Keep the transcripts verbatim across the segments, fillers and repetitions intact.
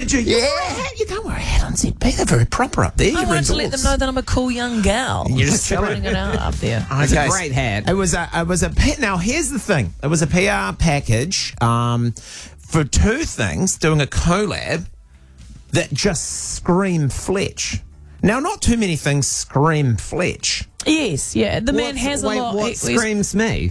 did you? You, Yeah. wear a hat. You can't wear a hat on Z P. They're very proper up there. I You're wanted to let indoors. them know that I'm a cool young gal. You're just throwing it out up there. It's a Okay, great hat. It was a. It was a. P- Now here's the thing. It was a P R package um, for two things. Doing a collab that just scream Fletch. Now, not too many things scream Fletch. Yes, yeah. The man What's- has a wait, lot. What he- he's screams me?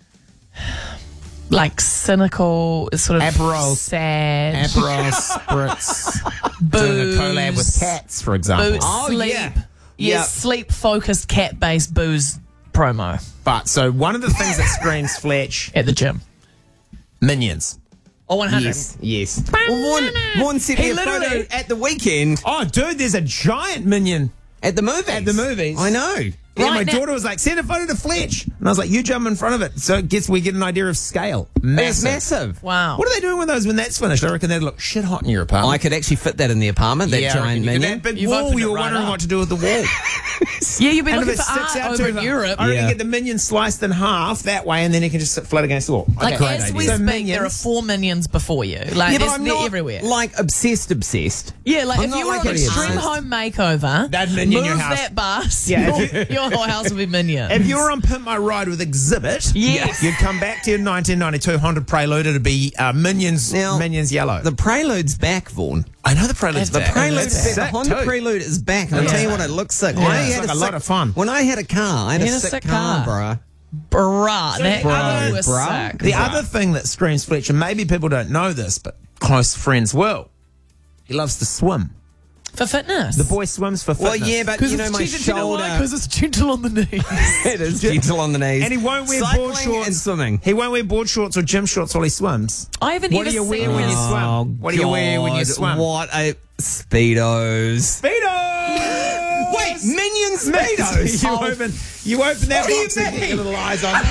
like cynical, sort of Aperol- sad. Aperol Spritz doing a collab with cats, for example. Booze, Oh, sleep. yeah. Yes, Yep. sleep-focused cat-based booze promo But so one of the things that screams Fletch, at the gym. Minions. Oh, one hundred. Yes, yes. Well, Vaughan, Vaughan sent me He a photo literally- at the weekend Oh, dude, there's a giant minion at the movies. at the movies. I know. Yeah, Right my now- daughter was like, send a photo to Fletch. And I was like, you jump in front of it. So it gets, we get an idea of scale. Massive. It's massive. Wow. What are they doing with those when that's finished? I reckon they'd look shit hot in your apartment. I could actually fit that in the apartment, that Yeah, I giant reckon you could. minion. That big You've wall, opened you it were right wondering up. what to do with the wall. Yeah, you've been and if looking it for sticks art out over too in Europe. I reckon Yeah. get the minion sliced in half that way, and then it can just sit flat against the wall. Like, Okay. as we So speak, minions- there are four minions before you. Like, Yeah, but there's- I'm they're not everywhere. like obsessed, obsessed. Yeah, like I'm if not you were like on pretty Extreme obsessed. Home Makeover, That'd minion move your house. that bus, Yeah, your, if your whole house would be minions. If you were on Pimp My Ride with Exhibit, Yes. you'd come back to your nineteen ninety-two Honda Prelude. It'd be uh, Minions, Now, Minions Yellow. The Prelude's back, Vaughan. I know the Prelude's The back. Prelude's That's back. The sick Honda too. Prelude is back, and I'll Yeah. tell you what, it looks sick. Yeah, I it's had like a sick- lot of fun. When I had a car, I had, You a, had a sick, sick car, car. bruh. Bruh, So that the other other- was bruh. sick. The other thing that screams Fletch, and maybe people don't know this, but close friends will. He loves to swim. For fitness. The boy swims for Well, fitness. yeah, but you know my shoulder. it's gentle on the knees. It is gentle on the knees. And he won't wear Cycling board shorts. and swimming. He won't wear board shorts or gym shorts while he swims. I haven't What ever do you wear seen when you this. swim? Oh, What do you wear when you God, swim? What a Speedos. Speedos! Wait, Minion Speedos. you, Oh. open, you open that What do you box and get mean? your little eyes on.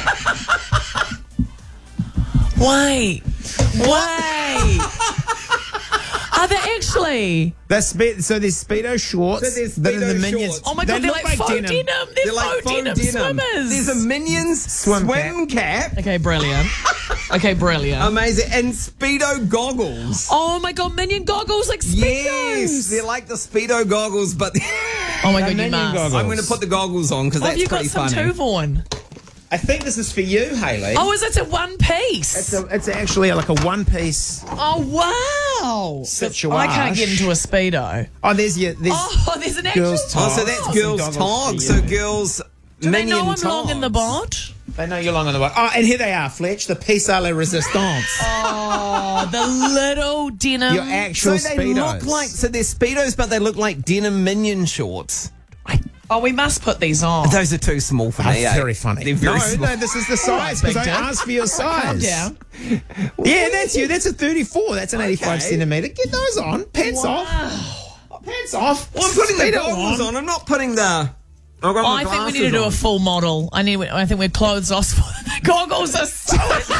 Wait. Wait. Are they actually? That's spe- so there's Speedo shorts. So there's that are the Speedo Minions. shorts. Oh my They god, they're look like, faux denim. denim. They're, They're like faux denim, swimmers. There's a Minions Swim swim, cap. Okay, brilliant. Okay, brilliant. Amazing. And Speedo goggles. oh my god, minion goggles like Speedos. Yes, they're like the Speedo goggles, but Oh my god, you minion must. goggles. I'm going to put the goggles on because Oh, have that's you got pretty some funny. too, Vaughan? I think this is for you, Hayley. Oh, is it a one piece? It's, a, it's actually like a one-piece. oh, wow. Situation. I can't get into a Speedo. Oh, there's your there's Oh, there's an actual... girls' Oh, togs. so that's Some girls' goggles togs. for So you. girls' Do they minion know I'm togs. long in the bod? They know you're long on the way. Oh, and here they are, Fletch. The piece à la resistance. Oh, the little denim. Your actual So they Speedos. look like so they're Speedos, but they look like denim minion shorts. Oh, we must put these on. Those are too small for Oh, me. eh? very funny. They're very no, small. no, this is the size because I Big Dick. asked for your size. Calm down. Yeah, that's you. That's a thirty-four. That's an eighty-five Okay. centimeter. Get those on. Pants Wow. off. Pants off. Well, I'm putting the Speedo goggles on. I'm not putting the. I've got Oh, my I think we glasses need to do on. a full model. I need. I think we're clothes off. The goggles are so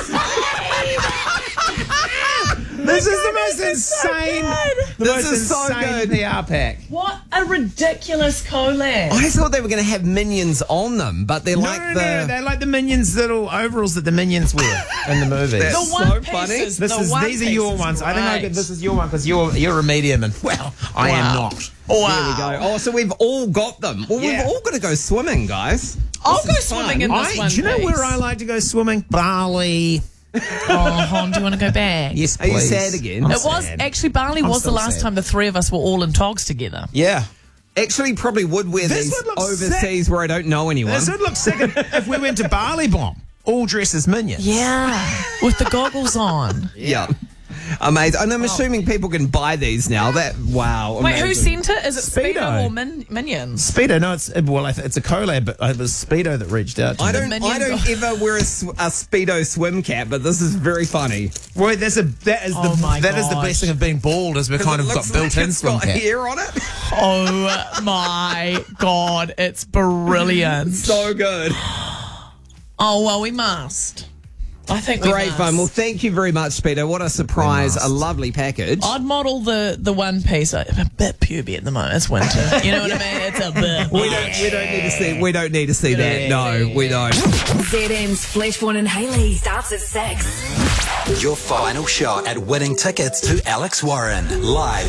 This is the most insane. The This most is so insane good. P R pack. What a ridiculous collab. I thought they were going to have minions on them, but they're No, like no, the. no, they're like the Minions little overalls that the Minions wear in the movies. That's The so one funny. pieces. This the is one these are your piece is ones. I think I great. get, this is your one because you're you're a medium and well I am Wow. not. Wow. There we go. Oh, so we've all got them. Well, Yeah. we've all got to go swimming, guys. I'll This go is swimming fun. in I, this one do you know piece. where I like to go swimming? Bali. Oh, Hon, do you want to go back? Yes, Are you please. sad again? I'm It was sad. actually Bali I'm was the still last sad. time the three of us were all in togs together. Yeah. Actually, probably would wear This these would look overseas where I don't know anyone. This would look sick if we went to Bali Bomb, all dressed as Minions. Yeah, with the goggles on. Yeah. Amazing. And I'm assuming people can buy these now. That wow. Wait, who amazing. sent it? Is it Speedo, Speedo. or min- Minions? Speedo, no, it's well, I th- it's a collab, but it was Speedo that reached out to I me. don't. Minion I don't go- ever wear a, sw- a speedo swim cap, but this is very funny. Well, there's a that is Oh the my that is the gosh. blessing of being bald, is we kind It of got looks built like in it's swim got cap. hair on it. Oh my god, it's brilliant. So good. Oh well, we must. I think we Great must. fun. Well, thank you very much, Speedo. What a surprise! must. A lovely package. I'd model the the one piece. I'm a bit puby at the moment. It's winter. You know what I mean? It's a bit. We don't. We don't need to see. We don't need to see that. No, we don't. Z M's Fleshborn and Hayley starts at six. Your final shot at winning tickets to Alex Warren live